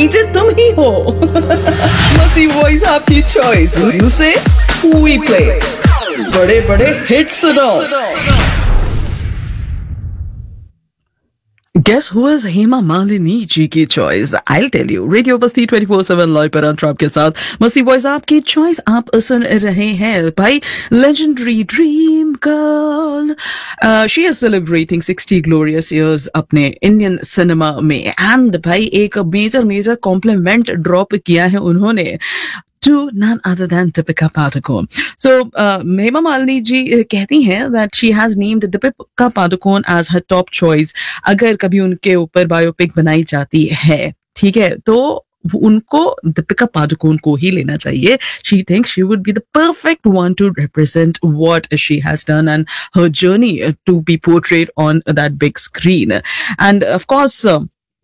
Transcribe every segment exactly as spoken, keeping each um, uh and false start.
DJ तुम ही हो। मस्ती वॉइस आपकी चॉइस, म्यूजिक वी प्ले, बड़े बड़े हिट्स सुनो। Guess who is Hema Malini ji की choice? I'll tell you. Radio Basti twenty four seven live पर अंतरा के साथ मस्ती वॉइस आपकी चॉइस आप सुन रहे हैं। भाई legendary dream girl, she is celebrating sixty glorious years अपने इंडियन सिनेमा में, एंड भाई एक मेजर मेजर कॉम्प्लीमेंट ड्रॉप किया है उन्होंने to none other than Deepika Padukone. So, uh, Hema Malini ji uh, कहती हैं that she has named Deepika Padukone as her top choice. अगर कभी उनके ऊपर बायोपिक बनाई जाती है, ठीक है, तो उनको दीपिका पादुकोण को ही लेना चाहिए. She thinks she would be the perfect one to represent what she has done and her journey to be portrayed on that big screen. And of course, uh,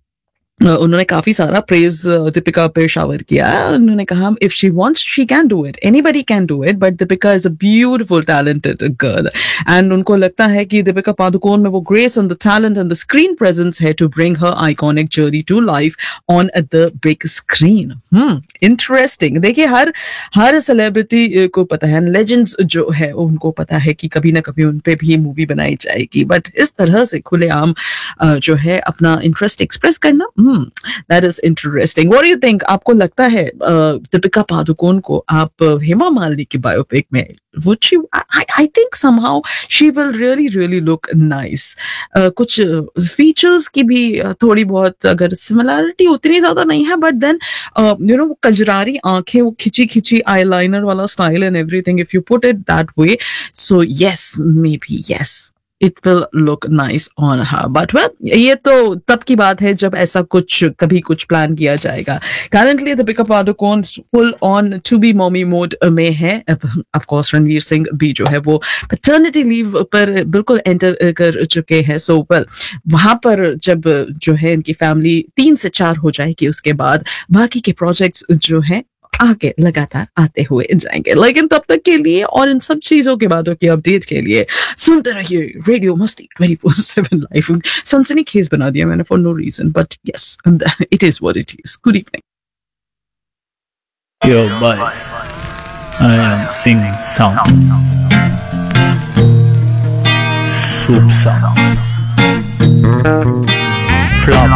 उन्होंने काफी सारा प्रेज दीपिका पे शावर किया. उन्होंने कहा if she wants she can do it, anybody can do it, but Deepika is a beautiful talented girl. And उनको लगता है कि दीपिका पादुकोण में वो grace and the talent and the screen presence है to bring her iconic journey to life on the big screen. Hmm interesting. देखिए हर हर celebrity को पता है, लेजेंड्स जो है उनको पता है कि कभी ना कभी उन पे भी मूवी बनाई जाएगी, बट इस तरह से खुलेआम जो है अपना इंटरेस्ट एक्सप्रेस करना, that is interesting. What do you think? आपको लगता है दीपिका पादुकोण को आप हेमा मालिनी की बायोपिक में would she? I, I think somehow she will really really look nice. uh, कुछ फीचर्स की भी थोड़ी बहुत अगर सिमिलरिटी उतनी ज्यादा नहीं है, बट देन यू नो कजरारी आंखें, वो खिंची खिंची आईलाइनर वाला style and everything, if you put it that way, so yes may be yes it will look nice on her. But well, ये तो तब की बात है जब ऐसा कुछ कभी कुछ प्लान किया जाएगा. Currently Deepika Padukone full on to be mommy mode में है. Of course रणवीर सिंह भी जो है वो paternity leave पर बिल्कुल एंटर कर चुके हैं. So well, वहां पर जब जो है इनकी फैमिली तीन से चार हो जाएगी, उसके बाद बाकी के प्रोजेक्ट्स जो हैं आगे लगातार आते हुए जाएंगे. लेकिन तब तक के लिए और इन सब चीजों के बातों की अपडेट के लिए सुनते रहिए रेडियो मस्ती ट्वेंटी फोर सेवन लाइव. सनसनी खेज बना दिया मैंने for no reason, but yes it is what it is. Good evening. Yo boys, I am singing song, soup song, flop.